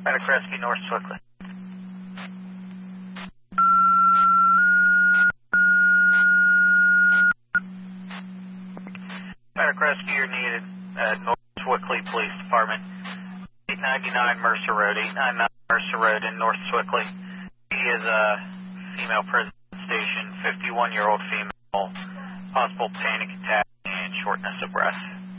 Medic Rescue North Swickley. Medic Rescue, you're needed at North Swickley Police Department. 899 Mercer Road, 899 Mercer Road in North Swickley. He is a female prison station, 51-year-old female, possible panic attack and shortness of breath.